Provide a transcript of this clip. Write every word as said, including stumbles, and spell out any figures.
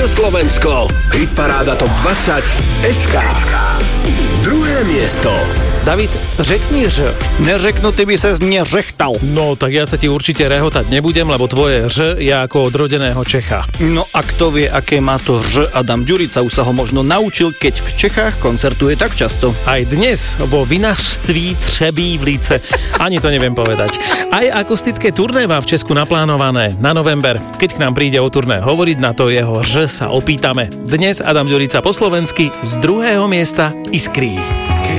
Rádio Slovensko. Hitparáda top dvadsať es ká. Druhé miesto. David, řekni Ž. Neřeknutý by sa mne žechtal. No, tak ja sa ti určite rehotať nebudem, lebo tvoje Ž je ako od rodeného Čecha. No a kto vie, aké má to Ž Adam Ďurica, už sa ho možno naučil, keď v Čechách koncertuje tak často. Aj dnes vo vinařství Třebí v Líce. Ani to neviem povedať. Aj akustické turné má v Česku naplánované na november. Keď k nám príde o turné hovoriť, na to jeho Ž sa opýtame. Dnes Adam Ďurica po slovensky z druhého miesta Iskrí.